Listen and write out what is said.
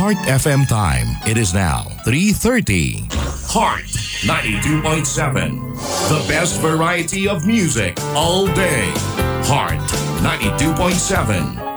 Heart FM time. It is now 3:30. Heart 92.7. The best variety of music all day. Heart 92.7.